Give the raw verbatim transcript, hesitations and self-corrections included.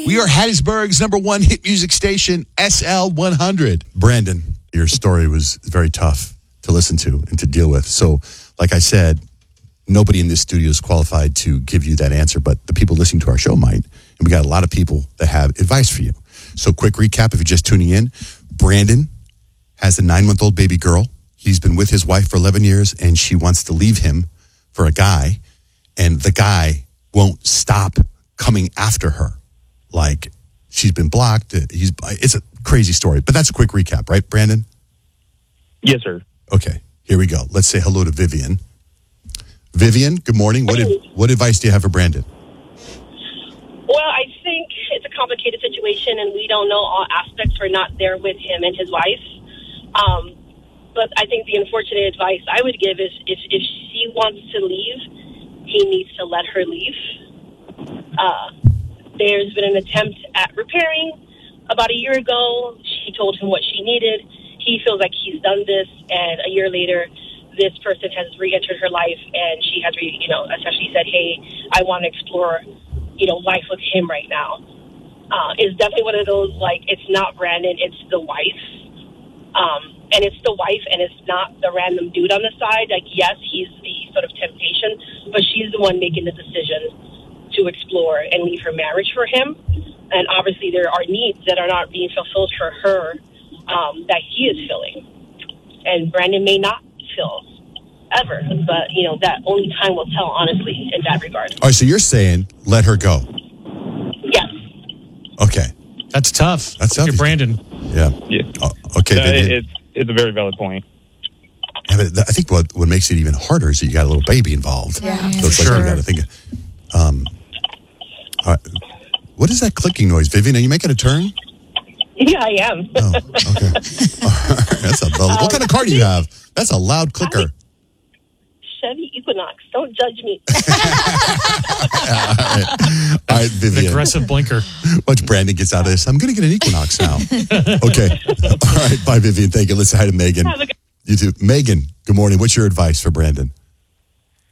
We are Hattiesburg's number one hit music station, S L one hundred. Brandon, your story was very tough to listen to and to deal with. So, like I said, nobody in this studio is qualified to give you that answer, but the people listening to our show might. And we got a lot of people that have advice for you. So, quick recap if you're just tuning in. Brandon has a nine-month-old baby girl. He's been with his wife for eleven years, and she wants to leave him for a guy. And the guy won't stop coming after her. Like, she's been blocked. He's, it's a crazy story. But that's a quick recap, right, Brandon? Yes, sir. Okay, here we go. Let's say hello to Vivian. Vivian, good morning. What, Hey. what advice do you have for Brandon? Well, I think it's a complicated situation, and we don't know all aspects. We're not there with him and his wife. Um, but I think the unfortunate advice I would give is if, if she wants to leave, he needs to let her leave. Uh, there's been an attempt at repairing about a year ago. She told him what she needed. He feels like he's done this, and a year later, this person has re-entered her life, and she has, re, you know, essentially said, hey, I want to explore, you know, life with him right now. Uh, it's definitely one of those, like, it's not Brandon, it's the wife. Um, and it's the wife, and it's not the random dude on the side. Like, yes, he's the sort of temptation, but she's the one making the decision to explore and leave her marriage for him. And obviously there are needs that are not being fulfilled for her um, that he is filling. And Brandon may not fill ever, but, you know, that only time will tell, honestly, in that regard. All right, so you're saying let her go. Yes. Okay. That's tough. That's tough. You're Brandon. Yeah. Yeah. Oh, okay, No, Vivian. it, it's, it's a very valid point. Yeah, but I think what, what makes it even harder is that you got a little baby involved. Yeah, So it's for like sure. you got to think. Um, all right. What is that clicking noise, Vivian? Are you making a turn? Yeah, I am. Oh, okay. All right. That's a, what kind of car do you have? That's a loud clicker. Chevy Equinox. Don't judge me. All right, All right An Vivian. aggressive blinker. Once Brandon gets out of this, I'm going to get an Equinox now. Okay. All right. Bye, Vivian. Thank you. Let's say hi to Megan. Have a good- You too. Megan, good morning. What's your advice for Brandon?